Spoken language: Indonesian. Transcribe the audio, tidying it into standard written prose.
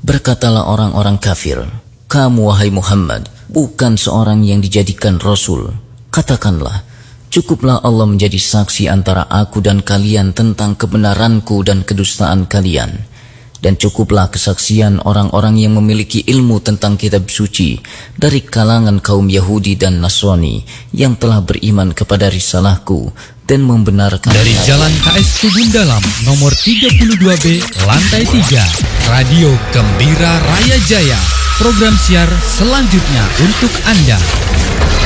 Berkatalah orang-orang kafir, "Kamu wahai Muhammad, bukan seorang yang dijadikan Rasul." Katakanlah, "Cukuplah Allah menjadi saksi antara aku dan kalian tentang kebenaranku dan kedustaan kalian. Dan cukuplah kesaksian orang-orang yang memiliki ilmu tentang kitab suci dari kalangan kaum Yahudi dan Nasrani yang telah beriman kepada risalahku dan membenarkan." Dari Jalan KS Tubun Dalam, nomor 32B, lantai 3, Radio Gembira Raya Jaya. Program siar selanjutnya untuk Anda.